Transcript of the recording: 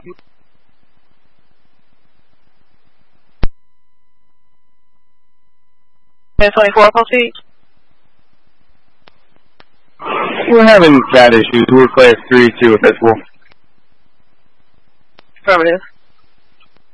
1024, proceed. We're having chat issues. We're class 3-2 at this school. Affirmative.